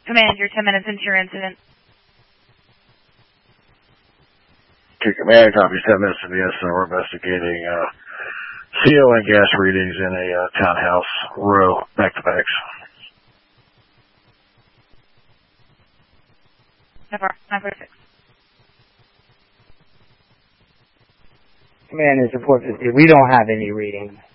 Command, your 10 minutes into your incident. Okay, Command, copy 10 minutes of the incident. We're investigating CO and gas readings in a townhouse row, back-to-backs. 946. Command, it's 450. We don't have any readings.